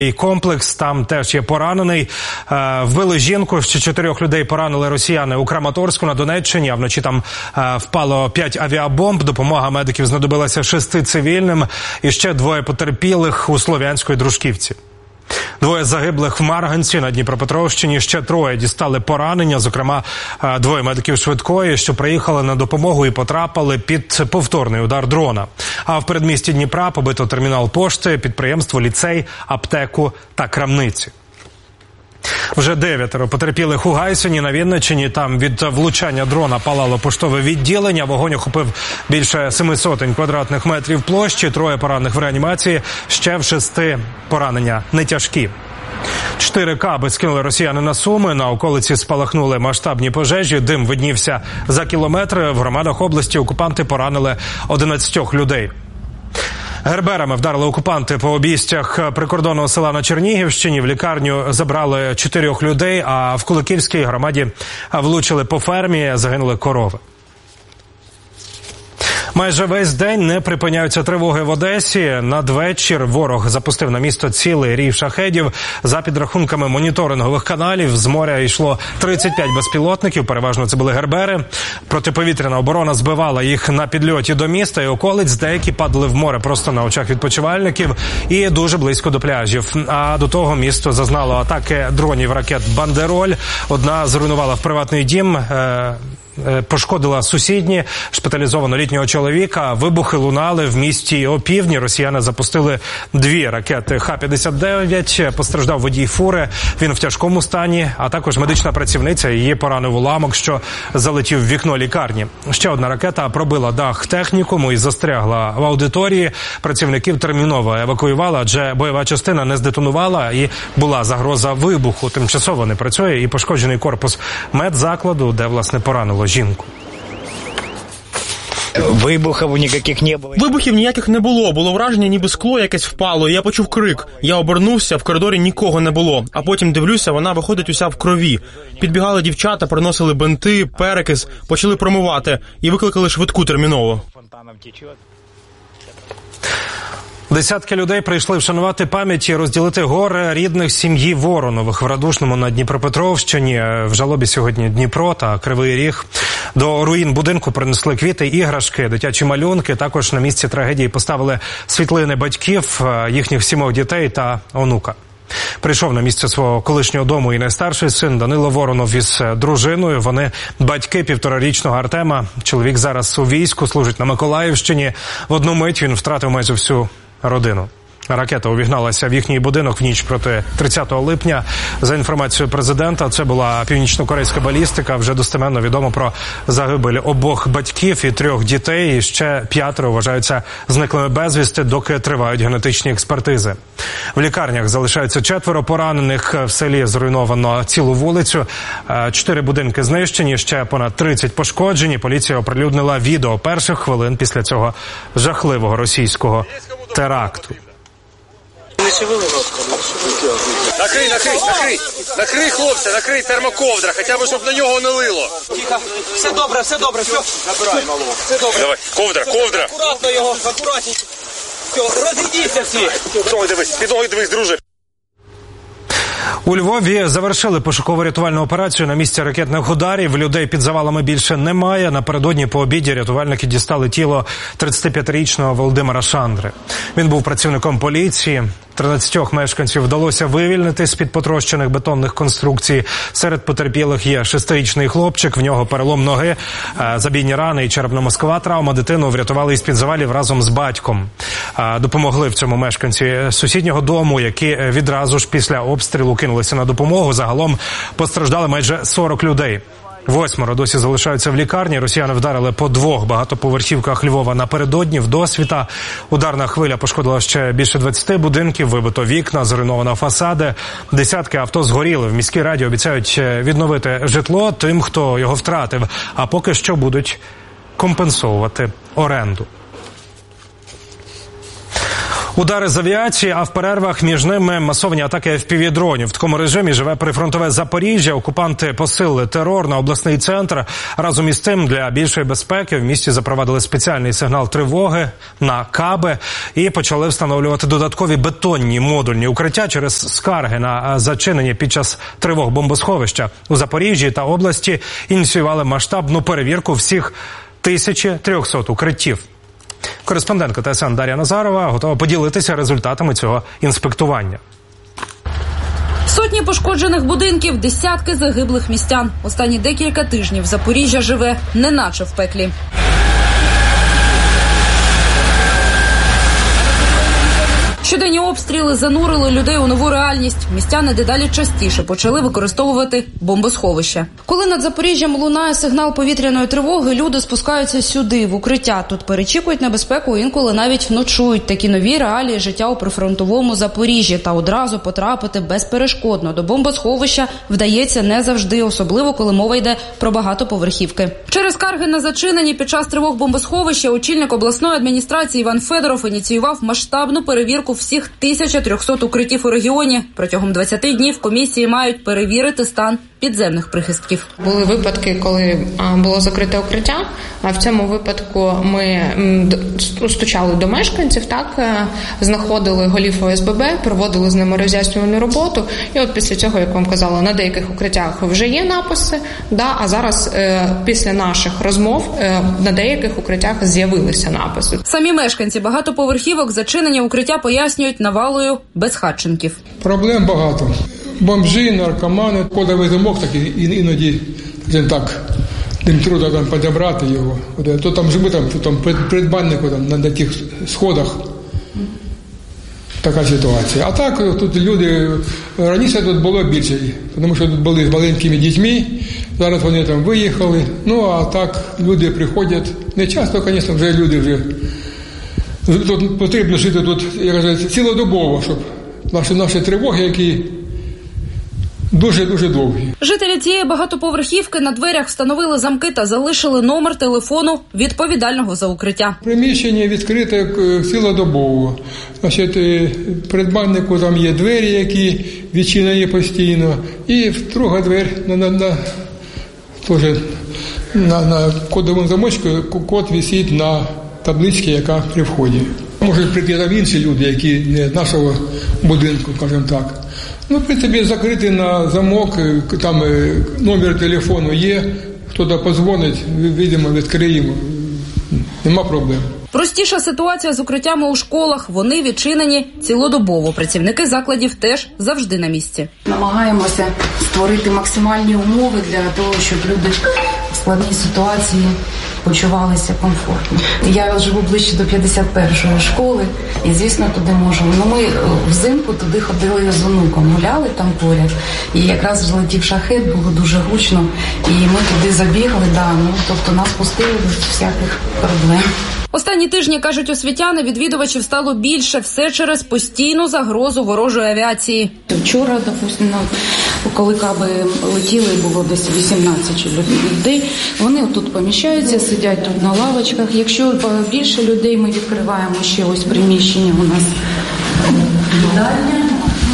комплекс, там теж є поранений. Вбили жінку, ще 4 людей поранили росіяни у Краматорську на Донеччині, а вночі там впало 5 авіабомб. Допомога медиків знадобилася 6 цивільним і ще 2 потерпілих у Слов'янської Дружківці. 2 загиблих в Марганці на Дніпропетровщині, ще 3 дістали поранення, зокрема 2 медиків швидкої, що приїхали на допомогу і потрапили під повторний удар дрона. А в передмісті Дніпра побито термінал пошти, підприємство, ліцей, аптеку та крамниці. Вже 9 потерпілих у Гайсині на Вінниччині. Там від влучання дрона палало поштове відділення. Вогонь охопив більше 700 квадратних метрів площі. 3 поранених в реанімації, ще в 6 поранення не тяжкі. 4 каби скинули росіяни на Суми. На околиці спалахнули масштабні пожежі. Дим виднівся за кілометри. В громадах області окупанти поранили 11 людей. Герберами вдарили окупанти по обійстях прикордонного села на Чернігівщині. В лікарню забрали 4 людей, а в Куликівській громаді влучили по фермі, загинули корови. Майже весь день не припиняються тривоги в Одесі. Надвечір ворог запустив на місто цілий рій шахедів. За підрахунками моніторингових каналів, з моря йшло 35 безпілотників, переважно це були гербери. Протиповітряна оборона збивала їх на підльоті до міста і околиць. Деякі падали в море просто на очах відпочивальників і дуже близько до пляжів. А до того місто зазнало атаки дронів ракет «Бандероль». Одна зруйнувала в приватний дім, пошкодила сусідні, шпиталізовано літнього чоловіка. Вибухи лунали в місті опівдні. Росіяни запустили 2 ракети Х-59. Постраждав водій фури. Він в тяжкому стані, а також медична працівниця. Її поранив уламок, що залетів в вікно лікарні. Ще одна ракета пробила дах технікуму і застрягла в аудиторії. Працівників терміново евакуювали, адже бойова частина не здетонувала і була загроза вибуху. Тимчасово не працює і пошкоджений корпус медзакладу, де, власне, поранило жінку. Вибухів ніяких не було. Було враження, ніби скло якесь впало. Я почув крик. Я обернувся, в коридорі нікого не було. А потім дивлюся, вона виходить уся в крові. Підбігали дівчата, приносили бинти, перекис, почали промивати і викликали швидку терміново. Десятки людей прийшли вшанувати пам'ять і розділити горе рідних сім'ї Воронових в Радушному на Дніпропетровщині. В жалобі сьогодні Дніпро та Кривий Ріг. До руїн будинку принесли квіти, іграшки, дитячі малюнки. Також на місці трагедії поставили світлини батьків, їхніх 7 дітей та онука. Прийшов на місце свого колишнього дому і найстарший син Данило Воронов із дружиною. Вони батьки 1,5-річного Артема. Чоловік зараз у війську, служить на Миколаївщині. В одну мить він втратив майже всю родину. Ракета увігналася в їхній будинок в ніч проти 30 липня. За інформацією президента, це була північно-корейська балістика. Вже достеменно відомо про загибель обох батьків і 3 дітей. І ще 5 вважаються зниклими безвісти, доки тривають генетичні експертизи. В лікарнях залишаються 4 поранених. В селі зруйновано цілу вулицю. 4 будинки знищені, ще понад 30 пошкоджені. Поліція оприлюднила відео перших хвилин після цього жахливого російського теракту. Накрий, хлопця, накрий термоковдра, хоча б, щоб на нього не лило. Тихо, все добре, все. Забирай, малого. Все добре. Давай, ковдра. Акуратно його, акуратненько. Все, розійдіться всі. Під ноги дивись, друже. У Львові завершили пошуково-рятувальну операцію на місці ракетних ударів. Людей під завалами більше немає. Напередодні по обіді рятувальники дістали тіло 35-річного Володимира Шандри. Він був працівником поліції. 13 мешканців вдалося вивільнити з-під потрощених бетонних конструкцій. Серед потерпілих є 6-річний хлопчик, в нього перелом ноги, забійні рани і черепно-мозкова травма. Дитину врятували із-під завалів разом з батьком. Допомогли в цьому мешканці сусіднього дому, які відразу ж після обстрілу кинулися на допомогу. Загалом постраждали майже 40 людей. 8 досі залишаються в лікарні. Росіяни вдарили по 2 багатоповерхівках Львова напередодні вдосвіта. Ударна хвиля пошкодила ще більше 20 будинків, вибито вікна, зруйновано фасади. Десятки авто згоріли. В міській раді обіцяють відновити житло тим, хто його втратив, а поки що будуть компенсовувати оренду. Удари з авіації, а в перервах між ними масовані атаки FPV-дронів. В такому режимі живе прифронтове Запоріжжя. Окупанти посилили терор на обласний центр. Разом із тим, для більшої безпеки в місті запровадили спеціальний сигнал тривоги на каби і почали встановлювати додаткові бетонні модульні укриття через скарги на зачинені під час тривог бомбосховища. У Запоріжжі та області ініціювали масштабну перевірку всіх 1300 укриттів. Кореспондентка ТСН Дар'я Назарова готова поділитися результатами цього інспектування. Сотні пошкоджених будинків, десятки загиблих містян. Останні декілька тижнів Запоріжжя живе неначе в пеклі. Щоденні обстріли занурили людей у нову реальність. Містяни дедалі частіше почали використовувати бомбосховища. Коли над Запоріжжям лунає сигнал повітряної тривоги, люди спускаються сюди, в укриття. Тут перечікують небезпеку, інколи навіть ночують. Такі нові реалії життя у прифронтовому Запоріжжі. Та одразу потрапити безперешкодно до бомбосховища вдається не завжди, особливо коли мова йде про багатоповерхівки. Через скарги на зачинені під час тривог бомбосховища очільник обласної адміністрації Іван Федоров ініціював масштабну перевірку всіх 1300 укриттів у регіоні. Протягом 20 днів комісії мають перевірити стан підземних прихистків. Були випадки, коли було закрите укриття, а в цьому випадку ми стучали до мешканців, знаходили голів ОСББ, проводили з ними роз'яснювальну роботу. І от після цього, як вам казала, на деяких укриттях вже є написи, а зараз після наших розмов на деяких укриттях з'явилися написи. Самі мешканці багатоповерхівок зачинені укриття пояснюють навалою безхатченків. Проблем багато. Бомжі, наркомани, кодовий замок такий, іноді так, тим трудно там підібрати його. То там живе, то там придбаннику на тих сходах. Така ситуація. А так тут люди, раніше тут було більше, тому що тут були з маленькими дітьми, зараз вони там виїхали. Ну а так люди приходять, не часто, звісно, вже люди вже. Тут потрібно жити тут, я кажу, цілодобово, щоб наші тривоги, які дуже-дуже довгі. Жителі цієї багатоповерхівки на дверях встановили замки та залишили номер телефону відповідального за укриття. Приміщення відкрите цілодобово. Значить, придбаннику там є двері, які відчинені постійно, і друга двері на кодовому замочку, код висить на табличці, яка при вході. Можуть прийти там інші люди, які не з нашого будинку, скажімо так. Ну, при тобі закрити на замок, там номер телефону є, хто-то подзвонить, видимо, відкриємо, нема проблем. Простіша ситуація з укриттями у школах. Вони відчинені цілодобово. Працівники закладів теж завжди на місці. Намагаємося створити максимальні умови для того, щоб люди в складній ситуації почувалися комфортно. Я живу ближче до 51-ї школи і, звісно, туди можемо. Ми взимку туди ходили з онуком, гуляли там поряд. І якраз злетів шахет, було дуже гучно. І ми туди забігли, тобто нас пустили без всяких проблем. Останні тижні, кажуть освітяни, відвідувачів стало більше. Все через постійну загрозу ворожої авіації. Вчора, допустимо, коли каби летіли, було десь 18 людей. Вони тут поміщаються, сидять тут на лавочках. Якщо більше людей, ми відкриваємо ще ось приміщення у нас. Дальня.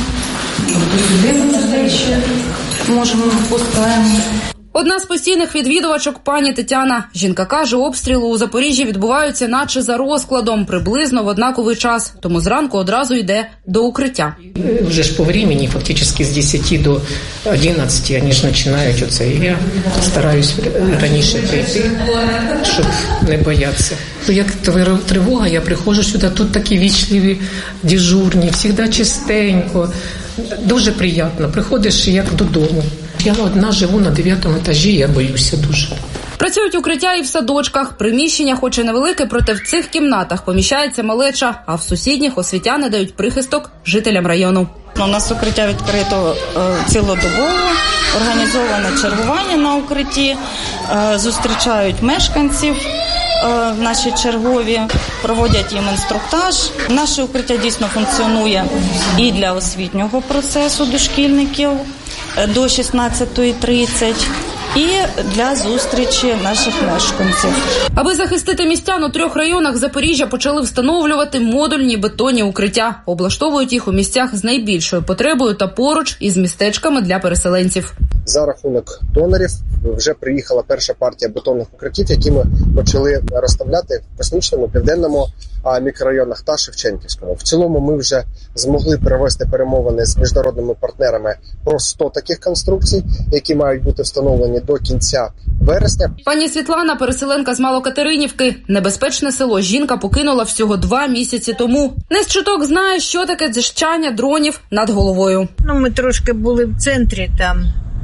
Сюди ми ще можемо пускаємо. Одна з постійних відвідувачок – пані Тетяна. Жінка каже, обстріли у Запоріжжі відбуваються наче за розкладом, приблизно в однаковий час. Тому зранку одразу йде до укриття. Вже ж по времени, фактично з 10 до 11 вони ж починають оце. І я стараюсь раніше прийти, щоб не боятися. Як тривога, я приходжу сюди, тут такі вічливі, дежурні, завжди чистенько. Дуже приємно. Приходиш як додому. Я одна живу на 9-му етажі, я боюся дуже. Працюють укриття і в садочках. Приміщення хоч і невелике, проте в цих кімнатах поміщається малеча, а в сусідніх освітяни дають прихисток жителям району. У нас укриття відкрито цілодобово, організоване чергування на укритті, зустрічають мешканців наші чергові, проводять їм інструктаж. Наше укриття дійсно функціонує і для освітнього процесу дошкільників до 16:30, і для зустрічі наших мешканців. Аби захистити містян у 3 районах Запоріжжя почали встановлювати модульні бетонні укриття. Облаштовують їх у місцях з найбільшою потребою та поруч із містечками для переселенців. За рахунок донорів вже приїхала перша партія бетонних укриттів, які ми почали розставляти в Космічному, Південному мікрорайонах та Шевченківському. В цілому ми вже змогли провести перемовини з міжнародними партнерами про 100 таких конструкцій, які мають бути встановлені до кінця вересня. Пані Світлана, переселенка з Малокатеринівки. Небезпечне село жінка покинула всього 2 місяці тому. Не з чуток знає, що таке дзижчання дронів над головою. Ми трошки були в центрі там.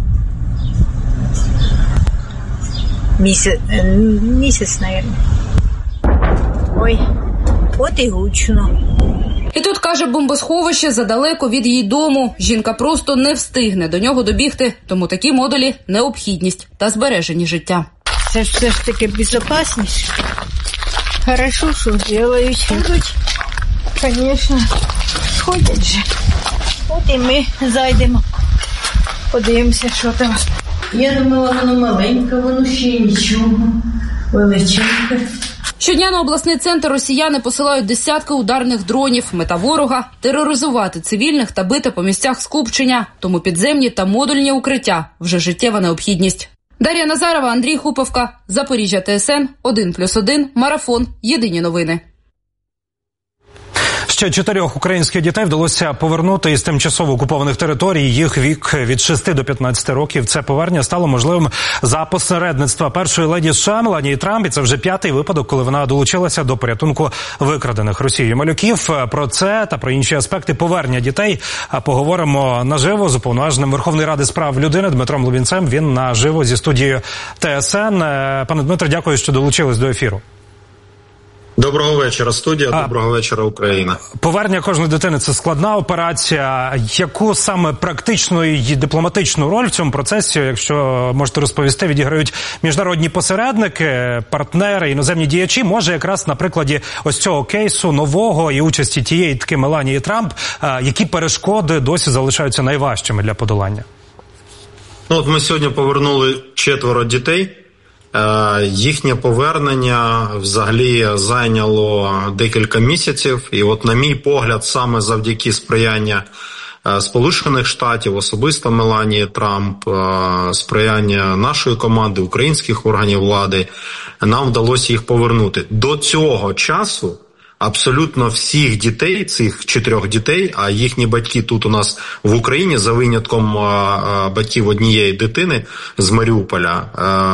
Місяць, мабуть. Ой, от і гучно. І тут, каже, бомбосховище задалеко від її дому. Жінка просто не встигне до нього добігти, тому такі модулі – необхідність та збереження життя. Це ж все ж таки безпечніше. Хорошо, що зроблять. Звісно, ходять же. От і ми зайдемо, подивимося, що там. Я думала, воно маленьке, воно ще нічого, величеньке. Щодня на обласний центр росіяни посилають десятки ударних дронів. Мета ворога – тероризувати цивільних та бити по місцях скупчення. Тому підземні та модульні укриття – вже життєва необхідність. Дар'я Назарова, Андрій Хуповка, Запоріжжя, ТСН, 1+1, Марафон, Єдині новини. Ще 4 українських дітей вдалося повернути із тимчасово окупованих територій. Їх вік від 6 до 15 років. Це повернення стало можливим за посередництва першої леді США Меланії Трамп. І це вже 5-й випадок, коли вона долучилася до порятунку викрадених Росією малюків. Про це та про інші аспекти повернення дітей поговоримо наживо з уповноваженим Верховної Ради з прав людини Дмитром Лубінцем. Він наживо зі студією ТСН. Пане Дмитре, дякую, що долучились до ефіру. Доброго вечора, студія. Доброго вечора, Україна. Повернення кожної дитини – це складна операція. Яку саме практичну і дипломатичну роль в цьому процесі, якщо можете розповісти, відіграють міжнародні посередники, партнери, іноземні діячі? Може, якраз на прикладі ось цього кейсу нового і участі тієї таки Меланії Трамп, які перешкоди досі залишаються найважчими для подолання? От ми сьогодні повернули 4 дітей. Їхнє повернення взагалі зайняло декілька місяців. І от, на мій погляд, саме завдяки сприяння Сполучених Штатів, особисто Меланії Трамп, сприяння нашої команди, українських органів влади, нам вдалося їх повернути. До цього часу абсолютно всіх дітей, цих 4 дітей, а їхні батьки тут у нас в Україні, за винятком батьків однієї дитини з Маріуполя,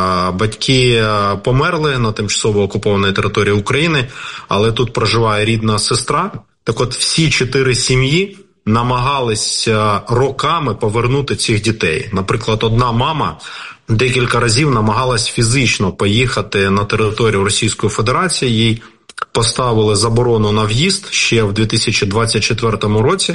батьки померли на тимчасово окупованій території України, але тут проживає рідна сестра. Так от всі 4 сім'ї намагались роками повернути цих дітей. Наприклад, одна мама декілька разів намагалась фізично поїхати на територію Російської Федерації, їй поставили заборону на в'їзд ще в 2024 році.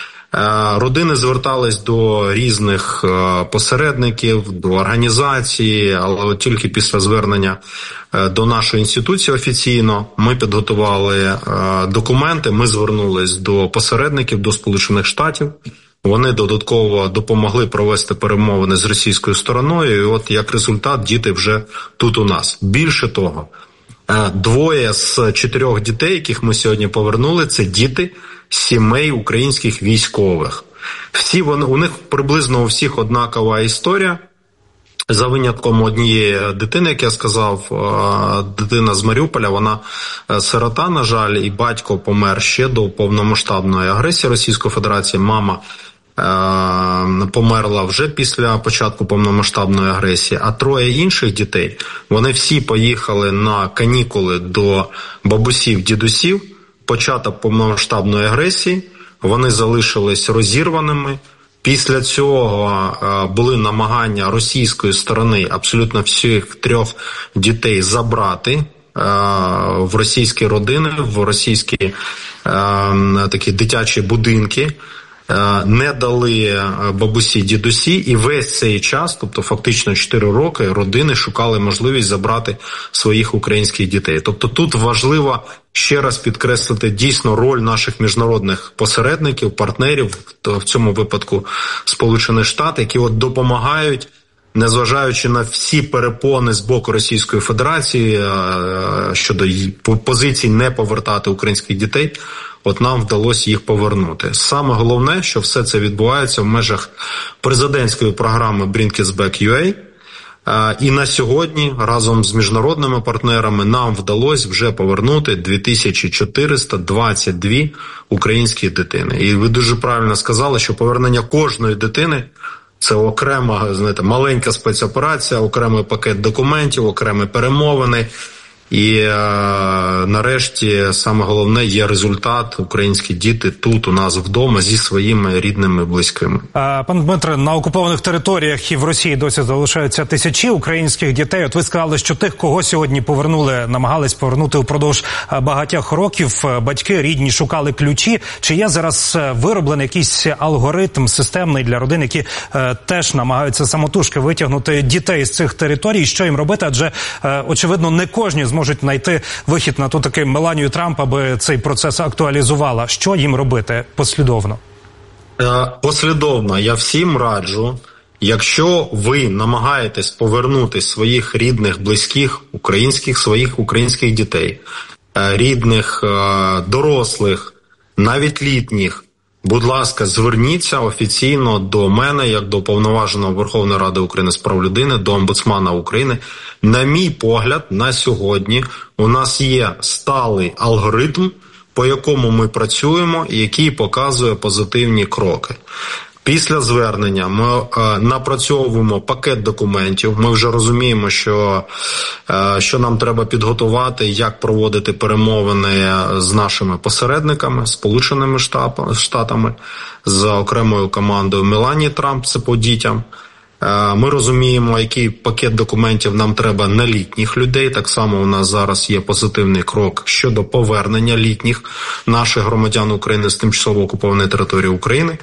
Родини звертались до різних посередників, до організацій, але от тільки після звернення до нашої інституції офіційно ми підготували документи, ми звернулись до посередників, до Сполучених Штатів. Вони додатково допомогли провести перемовини з російською стороною, і от як результат діти вже тут у нас. Більше того, 2 з 4 дітей, яких ми сьогодні повернули, це діти сімей українських військових. Всі вони, у них приблизно у всіх однакова історія, за винятком однієї дитини, як я сказав, дитина з Маріуполя, вона сирота, на жаль, і батько помер ще до повномасштабної агресії Російської Федерації, мама померла вже після початку повномасштабної агресії, а 3 інших дітей, вони всі поїхали на канікули до бабусів, дідусів, початок повномасштабної агресії, вони залишились розірваними. Після цього були намагання російської сторони абсолютно всіх 3 дітей забрати в російські родини, в російські такі дитячі будинки. Не дали бабусі, дідусі, і весь цей час, тобто фактично 4 роки, родини шукали можливість забрати своїх українських дітей. Тобто тут важливо ще раз підкреслити дійсно роль наших міжнародних посередників, партнерів, в цьому випадку Сполучені Штати, які от допомагають незважаючи на всі перепони з боку Російської Федерації щодо позицій не повертати українських дітей, от нам вдалося їх повернути. Саме головне, що все це відбувається в межах президентської програми Bring Kids Back UA. І на сьогодні разом з міжнародними партнерами нам вдалося вже повернути 2422 українські дитини. І ви дуже правильно сказали, що повернення кожної дитини – це окрема, знаєте, маленька спецоперація, окремий пакет документів, окремі перемовини. І нарешті саме головне є результат. Українські діти тут у нас вдома зі своїми рідними і близькими. Пане Дмитре, на окупованих територіях і в Росії досі залишаються тисячі українських дітей. От ви сказали, що тих, кого сьогодні повернули, намагались повернути упродовж багатьох років, батьки рідні шукали ключі. Чи є зараз вироблений якийсь алгоритм системний для родин, які теж намагаються самотужки витягнути дітей з цих територій? Що їм робити? Адже, очевидно, не кожні зможуть знайти вихід на ту таки Меланію Трамп, аби цей процес актуалізувала. Що їм робити послідовно? Послідовно. Я всім раджу, якщо ви намагаєтесь повернути своїх рідних, близьких, своїх українських дітей, рідних, дорослих, навіть літніх, будь ласка, зверніться офіційно до мене, як до Уповноваженого Верховної Ради України з прав людини, до омбудсмана України. На мій погляд, на сьогодні у нас є сталий алгоритм, по якому ми працюємо і який показує позитивні кроки. Після звернення ми напрацьовуємо пакет документів. Ми вже розуміємо, що нам треба підготувати, як проводити перемовини з нашими посередниками, Сполученими Штатами, з окремою командою Меланії Трамп, це по дітям. Ми розуміємо, який пакет документів нам треба на літніх людей. Так само у нас зараз є позитивний крок щодо повернення літніх наших громадян України з тимчасово окупованої території України.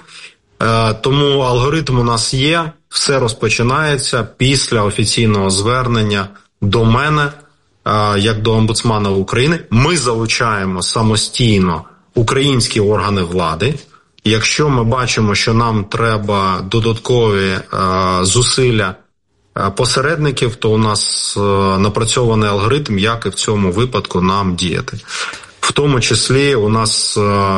Тому алгоритм у нас є, все розпочинається після офіційного звернення до мене, як до омбудсмана України. Ми залучаємо самостійно українські органи влади. Якщо ми бачимо, що нам треба додаткові зусилля посередників, то у нас напрацьований алгоритм, як і в цьому випадку нам діяти. В тому числі у нас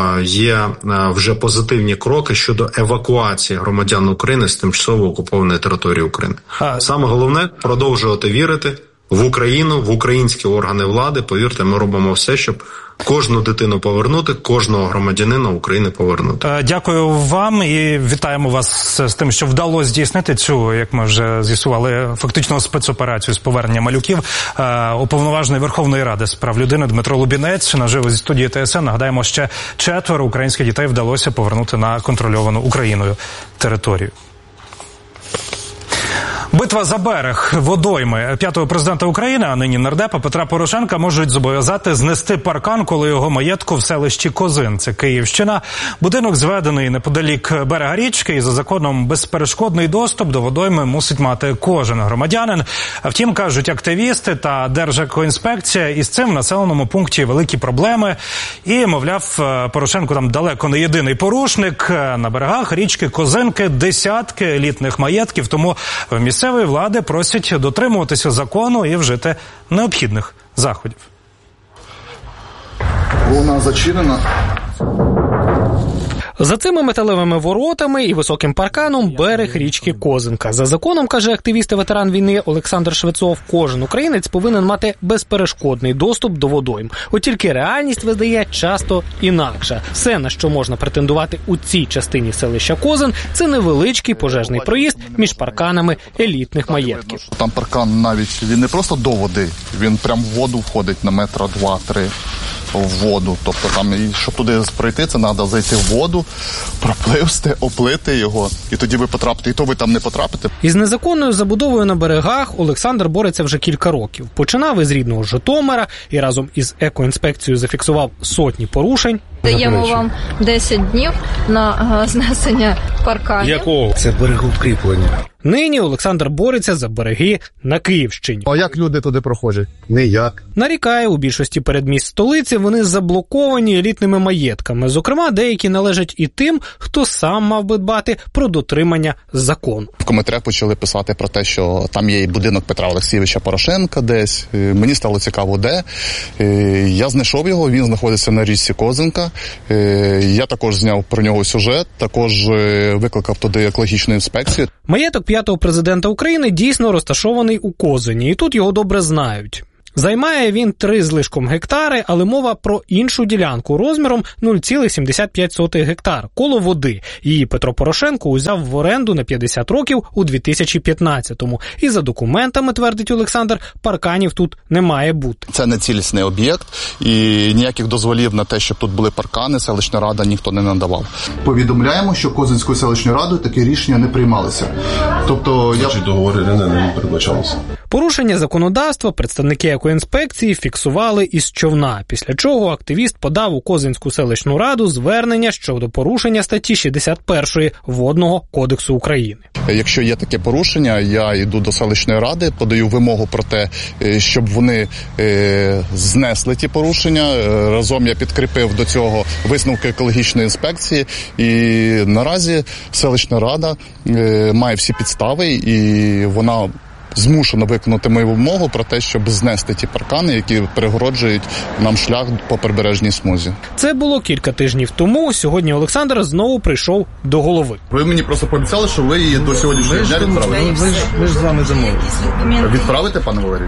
є вже позитивні кроки щодо евакуації громадян України з тимчасово окупованої території України. Саме головне – продовжувати вірити в Україну, в українські органи влади. Повірте, ми робимо все, щоб кожну дитину повернути, кожного громадянина України повернути. Дякую вам і вітаємо вас з тим, що вдалося здійснити цю, як ми вже з'ясували, фактично спецоперацію з повернення малюків. Уповноважений Верховної Ради з прав людини Дмитро Лубінець наживо зі студії ТСН. Нагадаємо, ще 4 українських дітей вдалося повернути на контрольовану Україною територію. Битва за берег водойми 5-го президента України, а нині нардепа Петра Порошенка, можуть зобов'язати знести паркан коло його маєтку в селищі Козин. Це Київщина. Будинок зведений неподалік берега річки, і за законом безперешкодний доступ до водойми мусить мати кожен громадянин. Втім, кажуть активісти та Держекоінспекція, із цим в населеному пункті великі проблеми. І, мовляв, Порошенко там далеко не єдиний порушник. На берегах річки Козинки десятки елітних маєтків, тому в місцевій влади просять дотримуватися закону і вжити необхідних заходів. Вона зачинена. За цими металевими воротами і високим парканом берег річки Козинка. За законом, каже активіст і ветеран війни Олександр Швецов, кожен українець повинен мати безперешкодний доступ до водойм. От тільки реальність видає часто інакше. Все, на що можна претендувати у цій частині селища Козин, це невеличкий пожежний проїзд між парканами елітних маєтків. Там паркан навіть, він не просто до води, він прям в воду входить на метра 2-3. В воду. Тобто там, щоб туди пройти, це треба зайти в воду, пропливсти, оплити його, і тоді ви потрапите, і то ви там не потрапите. Із незаконною забудовою на берегах Олександр бореться вже кілька років. Починав із рідного Житомира і разом із екоінспекцією зафіксував сотні порушень. Даємо вам 10 днів на знесення парканів. Якого? Це берегоукріплення. Нині Олександр бореться за береги на Київщині. А як люди туди проходять? Ніяк. Нарікає, у більшості передмість столиці вони заблоковані елітними маєтками. Зокрема, деякі належать і тим, хто сам мав би дбати про дотримання закону. В коментарях почали писати про те, що там є будинок Петра Олексійовича Порошенка десь. Мені стало цікаво, де. Я знайшов його, він знаходиться на річці Козинка. Я також зняв про нього сюжет, також викликав туди екологічну інспекцію. Маєток п'ятого президента України дійсно розташований у Козині, і тут його добре знають. Займає він 3 з лишком гектари, але мова про іншу ділянку розміром 0,75 гектар, коло води. Її Петро Порошенко узяв в оренду на 50 років у 2015-му. І за документами, твердить Олександр, парканів тут не має бути. Це не цілісний об'єкт, і ніяких дозволів на те, щоб тут були паркани, селищна рада ніхто не надавав. Повідомляємо, що Козинською селищною радою такі рішення не приймалися. Тобто, договори не передбачалися. Порушення законодавства представники екоінспекції фіксували із човна, після чого активіст подав у Козинську селищну раду звернення щодо порушення статті 61 Водного кодексу України. Якщо є таке порушення, я йду до селищної ради, подаю вимогу про те, щоб вони знесли ті порушення. Разом я підкріпив до цього висновки екологічної інспекції. І наразі селищна рада має всі підстави, і вона змушено виконати мою вимогу про те, щоб знести ті паркани, які перегороджують нам шлях по прибережній смузі. Це було кілька тижнів тому. Сьогодні Олександр знову прийшов до голови. Ви мені просто пообіцяли, що ви її до сьогоднішнього дня відправите. Ви ж з вами домовились. Відправите, пане Валерій?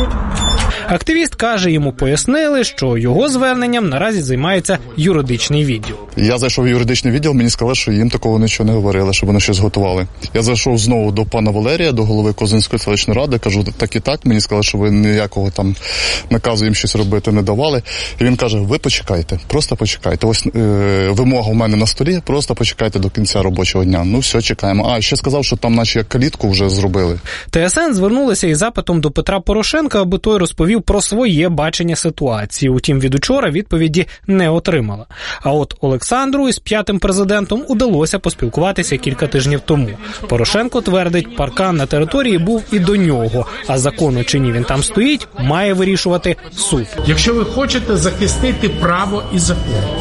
Активіст каже, йому пояснили, що його зверненням наразі займається юридичний відділ. Я зайшов в юридичний відділ, мені сказали, що їм такого нічого не говорили, щоб вони щось готували. Я зайшов знову до пана Валерія, до голови Козинської селищної ради, кажу, так і так, мені сказали, що ви ніякого там наказу їм щось робити не давали. І він каже, ви почекайте, просто почекайте. Ось вимога у мене на столі, просто почекайте до кінця робочого дня. Ну все, чекаємо. А, ще сказав, що там наче калітку вже зробили. ТСН звернулися із запитом до Петра Порошенка, аби той розповів про своє бачення ситуації. Утім, від учора відповіді не отримала. А от Олександру із п'ятим президентом удалося поспілкуватися кілька тижнів тому. Порошенко твердить, паркан на території був і до нього, а законно чи ні він там стоїть, має вирішувати суд. Якщо ви хочете захистити право і закон,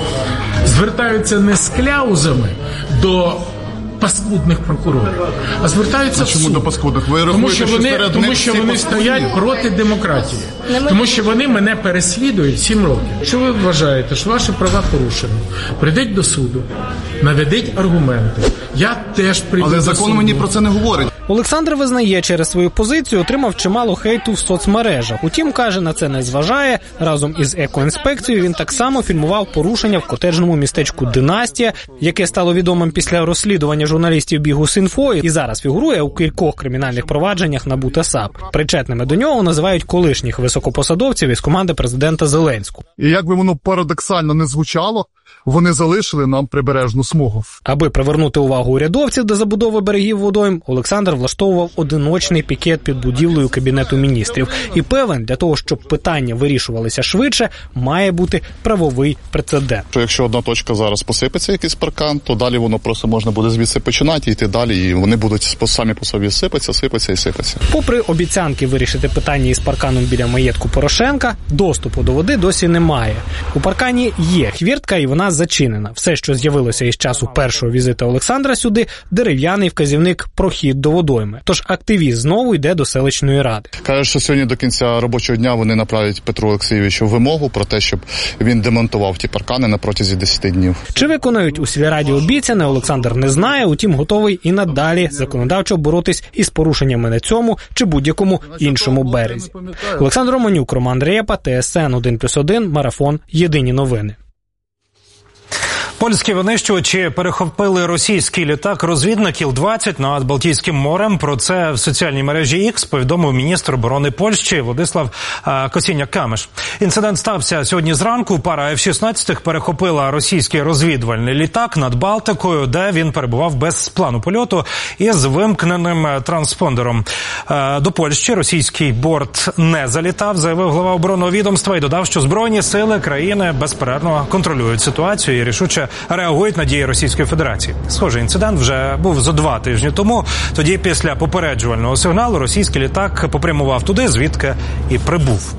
звертаються не з кляузами до паскудних прокурорів, а звертаються в суд. Чому до паскудних? Ви тому що вони стоять проти демократії. Тому що вони мене переслідують 7 років. Якщо ви вважаєте, що ваші права порушені, прийдіть до суду, наведіть аргументи. Я теж прийду до суду. Але закон мені про це не говорить. Олександр визнає, через свою позицію отримав чимало хейту в соцмережах. Утім, каже, на це не зважає. Разом із екоінспекцією він так само фільмував порушення в котеджному містечку «Династія», яке стало відомим після розслідування журналістів Бігус.Інфо і зараз фігурує у кількох кримінальних провадженнях НАБУ та САП. Причетними до нього називають колишніх високопосадовців із команди президента Зеленського. І як би воно парадоксально не звучало, вони залишили нам прибережну смугу. Аби привернути увагу урядовців до забудови берегів водойм, Олександр влаштовував одиночний пікет під будівлею Кабінету міністрів. І певен, для того, щоб питання вирішувалися швидше, має бути правовий прецедент. Якщо одна точка зараз посипеться, якийсь паркан, то далі воно просто можна буде звідси починати і йти далі, і вони будуть самі по собі сипатися. Попри обіцянки вирішити питання із парканом біля маєтку Порошенка, доступу до води досі немає. У паркані є хвіртка, і вона зачинена. Все, що з'явилося із часу першого візиту Олександра сюди, дерев'яний вказівник про хід до водойми. Тож активіст знову йде до селищної ради. Каже, що сьогодні до кінця робочого дня вони направлять Петру Олексійовичу вимогу про те, щоб він демонтував ті паркани на протязі 10 днів. Чи виконують у сільраді обіцяне, Олександр не знає, утім готовий і надалі законодавчо боротись із порушеннями на цьому чи будь-якому іншому березі. Олександр Романюк, Роман Рєпа, ТСН 1+1, Марафон. Єдині новини. Польські винищувачі перехопили російський літак «Розвідник Іл-20» над Балтійським морем. Про це в соціальній мережі X повідомив міністр оборони Польщі Владислав Косіняк-Камиш. Інцидент стався сьогодні зранку. Пара F-16 перехопила російський розвідувальний літак над Балтикою, де він перебував без плану польоту і з вимкненим транспондером. До Польщі російський борт не залітав, заявив глава оборонного відомства і додав, що Збройні сили країни безперервно контролюють ситуацію і рішуче реагують на дії Російської Федерації. Схожий інцидент вже був зо 2 тижні тому. Тоді після попереджувального сигналу російський літак попрямував туди, звідки і прибув.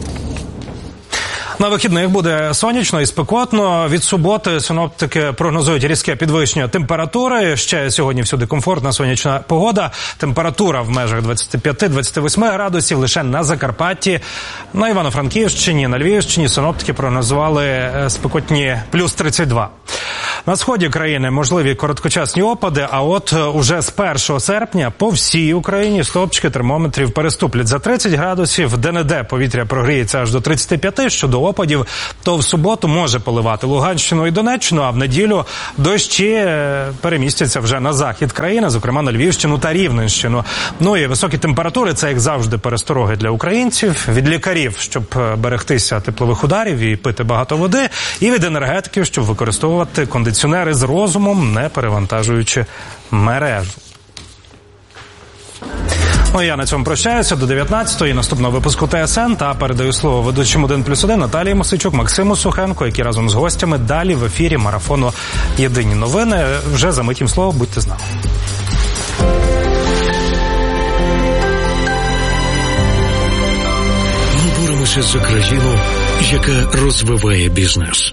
На вихідних буде сонячно і спекотно. Від суботи синоптики прогнозують різке підвищення температури. Ще сьогодні всюди комфортна сонячна погода. Температура в межах 25-28 градусів лише на Закарпатті. На Івано-Франківщині, на Львівщині синоптики прогнозували спекотні плюс 32. На сході країни можливі короткочасні опади, а от уже з 1 серпня по всій Україні стовпчики термометрів переступлять за 30 градусів, де-не-де повітря прогріється аж до 35, щодо опадів, то в суботу може поливати Луганщину і Донеччину, а в неділю дощі перемістяться вже на захід країни, зокрема на Львівщину та Рівненщину. Ну і високі температури – це, як завжди, перестороги для українців, від лікарів, щоб берегтися теплових ударів і пити багато води, і від енергетиків, щоб використовувати кондиціонери з розумом, не перевантажуючи мережу. Ну, я на цьому прощаюся до 19-ї наступного випуску ТСН та передаю слово ведучим 1+1 Наталії Мосичук, Максиму Сухенко, які разом з гостями далі в ефірі марафону «Єдині новини». Вже за мить їм слово, будьте з нами. Ми боремося за країну, яка розвиває бізнес.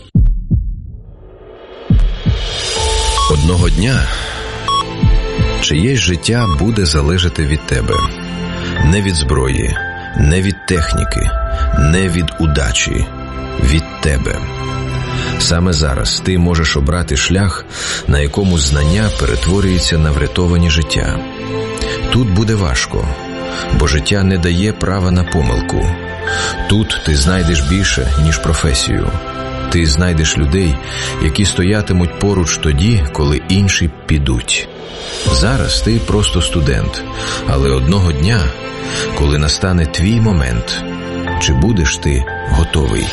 Одного дня чиєсь життя буде залежати від тебе. Не від зброї, не від техніки, не від удачі. Від тебе. Саме зараз ти можеш обрати шлях, на якому знання перетворюється на врятовані життя. Тут буде важко, бо життя не дає права на помилку. Тут ти знайдеш більше, ніж професію. Ти знайдеш людей, які стоятимуть поруч тоді, коли інші підуть. Зараз ти просто студент, але одного дня, коли настане твій момент, чи будеш ти готовий?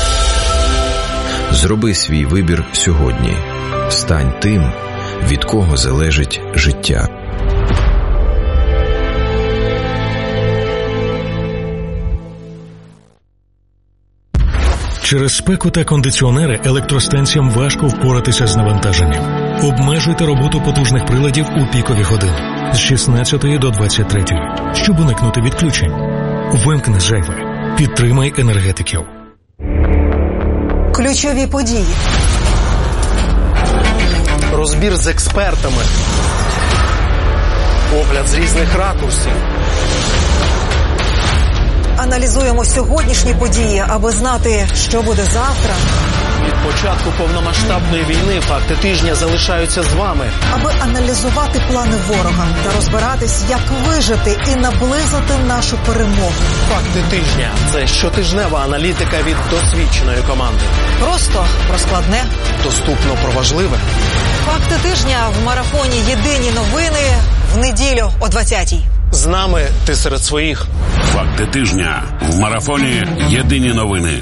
Зроби свій вибір сьогодні. Стань тим, від кого залежить життя. Через спеку та кондиціонери електростанціям важко впоратися з навантаженням. Обмежуйте роботу потужних приладів у пікові години з 16 до 23, щоб уникнути відключень. Вимкни зайве. Підтримай енергетиків. Ключові події. Розбір з експертами. Огляд з різних ракурсів. Аналізуємо сьогоднішні події, аби знати, що буде завтра. Від початку повномасштабної війни факти тижня залишаються з вами. Аби аналізувати плани ворога та розбиратись, як вижити і наблизити нашу перемогу. Факти тижня – це щотижнева аналітика від досвідченої команди. Просто про складне. Доступно про важливе. Факти тижня в марафоні «Єдині новини» в неділю о 20-й. З нами ти серед своїх. Факти тижня в марафоні «Єдині новини».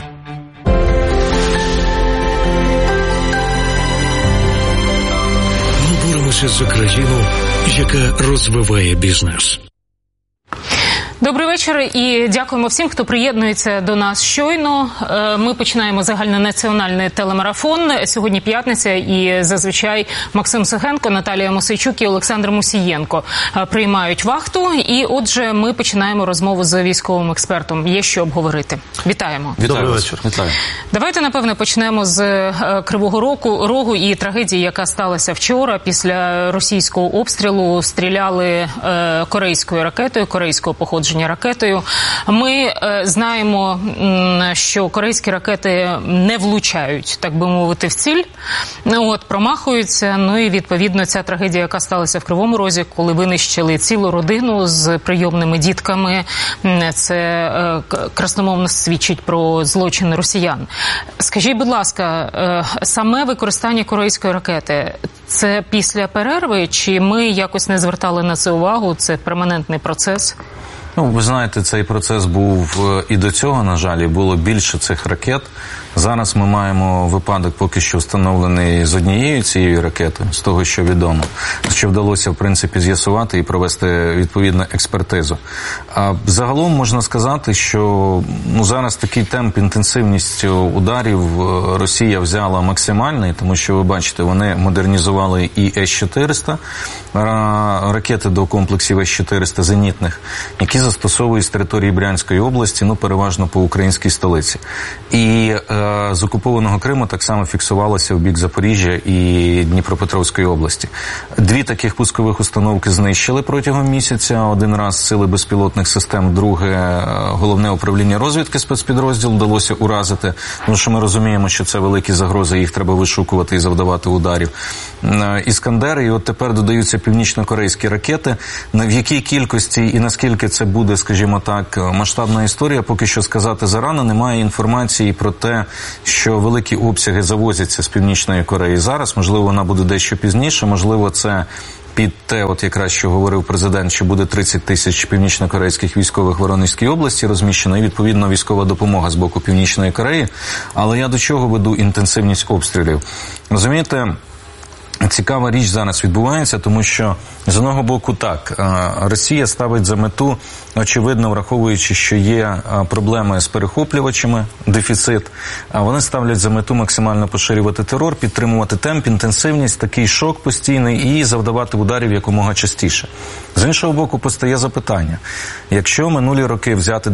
Ми боремося за країну, яка розвиває бізнес. Добрий вечір і дякуємо всім, хто приєднується до нас щойно. Ми починаємо загальнонаціональний телемарафон. Сьогодні п'ятниця і зазвичай Максим Сухенко, Наталія Мосичук і Олександр Мусієнко приймають вахту. І отже, ми починаємо розмову з військовим експертом. Є що обговорити. Вітаємо. Добрий вечір. Вітаю. Давайте, напевне, почнемо з Кривого Рогу і трагедії, яка сталася вчора. Після російського обстрілу стріляли корейською ракетою, корейського походження пошкоджені ракетою. Ми знаємо, що корейські ракети не влучають, так би мовити, в ціль, промахуються. Ну і відповідно ця трагедія, яка сталася в Кривому Розі, коли винищили цілу родину з прийомними дітками, це красномовно свідчить про злочин росіян. Скажіть, будь ласка, саме використання корейської ракети – це після перерви, чи ми якось не звертали на це увагу, це перманентний процес? Ну, ви знаєте, цей процес був і до цього, на жаль, і було більше цих ракет. Зараз ми маємо випадок поки що встановлений з однією цією ракетою, з того, що відомо, що вдалося, в принципі, з'ясувати і провести відповідну експертизу. А загалом можна сказати, що зараз такий темп, інтенсивність ударів Росія взяла максимальний, тому що, ви бачите, вони модернізували і С-400, ракети до комплексів С-400 зенітних, які застосовують з території Брянської області, переважно по українській столиці. І з окупованого Криму так само фіксувалося в бік Запоріжжя і Дніпропетровської області. 2 таких пускових установки знищили протягом місяця. Один раз сили безпілотних систем, друге головне управління розвідки спецпідрозділ вдалося уразити, тому що ми розуміємо, що це великі загрози, їх треба вишукувати і завдавати ударів. Іскандери, і от тепер додаються північно-корейські ракети. В якій кількості і наскільки це буде, скажімо так, масштабна історія, поки що сказати зарано. Немає інформації про те, що великі обсяги завозяться з Північної Кореї зараз. Можливо, вона буде дещо пізніше, можливо, це під те, от якраз що говорив президент, що буде 30 тисяч північно-корейських військових в Воронезькій області розміщено, і відповідно військова допомога з боку Північної Кореї. Але я до чого веду інтенсивність обстрілів? Розумієте, цікава річ зараз відбувається, тому що з одного боку так, Росія ставить за мету, очевидно, враховуючи, що є проблеми з перехоплювачами, дефіцит, вони ставлять за мету максимально поширювати терор, підтримувати темп, інтенсивність, такий шок постійний і завдавати ударів якомога частіше. З іншого боку, постає запитання. Якщо минулі роки взяти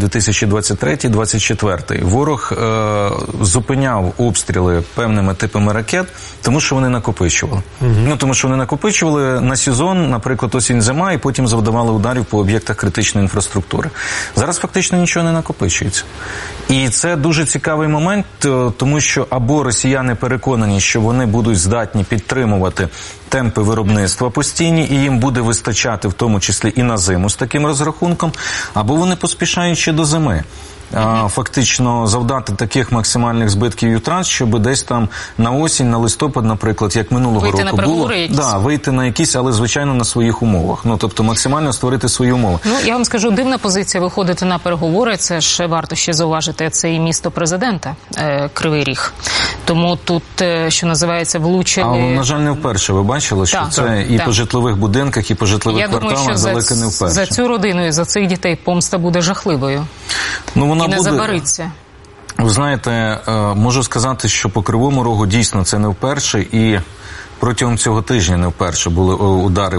2023-2024, ворог зупиняв обстріли певними типами ракет, тому що вони накопичували. Тому що вони накопичували на сезон, наприклад, осінь-зима, і потім завдавали ударів по об'єктах критичної інфраструктури. Зараз фактично нічого не накопичується. І це дуже цікавий момент, тому що або росіяни переконані, що вони будуть здатні підтримувати темпи виробництва постійні, і їм буде вистачати, в тому числі і на зиму з таким розрахунком, або вони поспішають ще до зими. Фактично завдати таких максимальних збитків і втрат, щоб десь там на осінь, на листопад, наприклад, як минулого року було, вийти на якісь, але звичайно на своїх умовах. Тобто максимально створити свої умови. Я вам скажу, дивна позиція виходити на переговори. Це ж варто ще зауважити, це і місто президента Кривий Ріг. Тому тут, що називається, влучили. Але, на жаль, не вперше. Ви бачили, що це і по житлових будинках, і по житлових кварталах далеко не вперше. За цю родину і за цих дітей помста буде жахливою. І не забариться. Ви знаєте, можу сказати, що по Кривому Рогу дійсно це не вперше, і протягом цього тижня не вперше були удари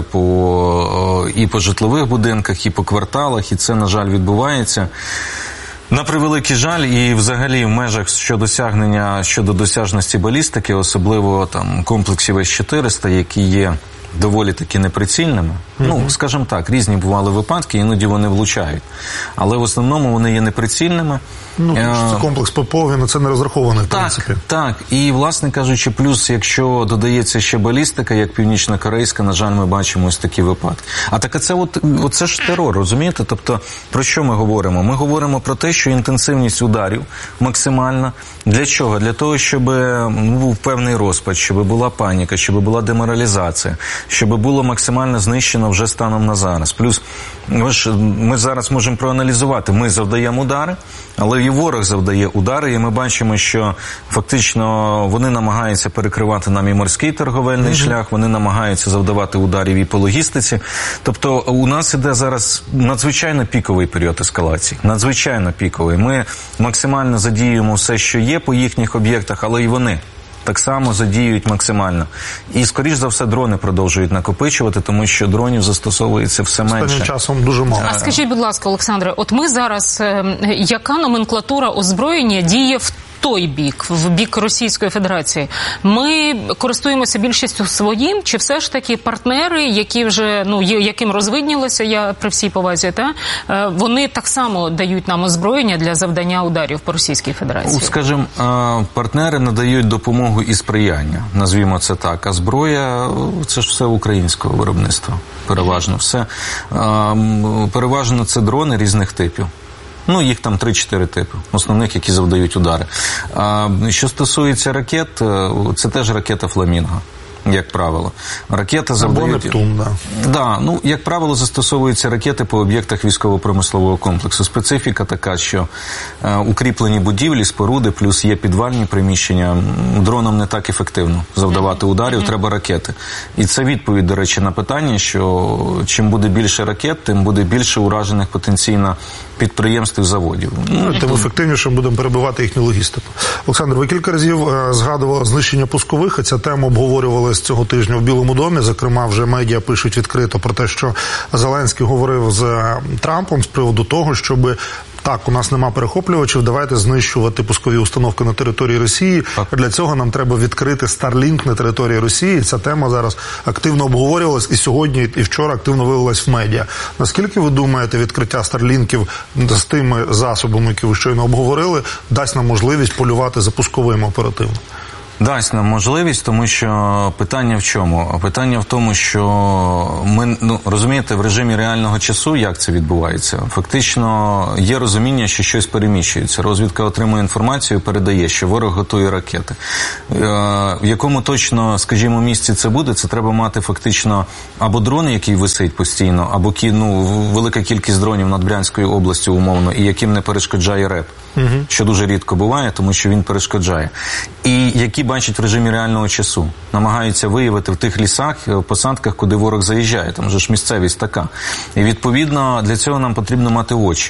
і по житлових будинках, і по кварталах, і це, на жаль, відбувається. На превеликий жаль, і взагалі в межах щодо досяжності балістики, особливо там комплексів С-400, які є доволі таки неприцільними. Скажімо так, різні бували випадки, іноді вони влучають. Але в основному вони є неприцільними. Це комплекс ППО, це не розраховано, в принципі. Так. І, власне кажучи, плюс, якщо додається ще балістика, як північно-корейська, на жаль, ми бачимо ось такі випадки. А так це ж терор, розумієте? Тобто, про що ми говоримо? Ми говоримо про те, що інтенсивність ударів максимальна. Для чого? Для того, щоб був певний розпад, щоб була паніка, щоб була деморалізація, щоб було максимально знищено вже станом на зараз. Плюс, ми зараз можемо проаналізувати, ми завдаємо удари, але і ворог завдає удари, і ми бачимо, що фактично вони намагаються перекривати нам і морський торговельний шлях, вони намагаються завдавати ударів і по логістиці. Тобто у нас іде зараз надзвичайно піковий період ескалації, надзвичайно піковий. Ми максимально задіюємо все, що є по їхніх об'єктах, але і вони так само задіюють максимально. І, скоріш за все, дрони продовжують накопичувати, тому що дронів застосовується все менше. Останнім часом дуже мало. А скажіть, будь ласка, Олександре, от ми зараз, яка номенклатура озброєння діє в той бік, в бік Російської Федерації, ми користуємося більшістю своїм, чи все ж таки партнери, які вже, яким розвиднілося, я при всій повазі, вони так само дають нам озброєння для завдання ударів по Російській Федерації? Скажімо, партнери надають допомогу і сприяння, назвімо це так, а зброя – це ж все українського виробництва, переважно все. Переважно це дрони різних типів. Їх там 3-4 типи, основних, які завдають удари. Що стосується ракет, це теж ракета «Фламінго», як правило. Ракета завдають... Або «Нептун», да. Як правило, застосовуються ракети по об'єктах військово-промислового комплексу. Специфіка така, що укріплені будівлі, споруди, плюс є підвальні приміщення. Дроном не так ефективно завдавати ударів, треба ракети. І це відповідь, до речі, на питання, що чим буде більше ракет, тим буде більше уражених потенційно підприємств і заводів. Тим ефективніше будемо перебивати їхню логістику. Олександр, ви кілька разів згадували знищення пускових, і ця тема обговорювалась цього тижня в Білому домі. Зокрема, вже медіа пишуть відкрито про те, що Зеленський говорив з Трампом з приводу того, щоб так, у нас нема перехоплювачів, давайте знищувати пускові установки на території Росії. Для цього нам треба відкрити Starlink на території Росії. Ця тема зараз активно обговорювалась і сьогодні, і вчора активно вилилась в медіа. Наскільки ви думаєте, відкриття Starlinkів з тими засобами, які ви щойно обговорили, дасть нам можливість полювати за пусковими оперативно? Дасть нам можливість, тому що питання в чому? Питання в тому, що ми, розумієте, в режимі реального часу, як це відбувається, фактично є розуміння, що щось переміщується. Розвідка отримує інформацію, передає, що ворог готує ракети. В якому точно, скажімо, місці це буде, це треба мати фактично або дрон, який висить постійно, або велика кількість дронів над Брянською областю умовно, і яким не перешкоджає РЕП, що дуже рідко буває, тому що він перешкоджає. І які бачать в режимі реального часу, намагаються виявити в тих лісах, в посадках, куди ворог заїжджає, там же ж місцевість така. І відповідно для цього нам потрібно мати очі.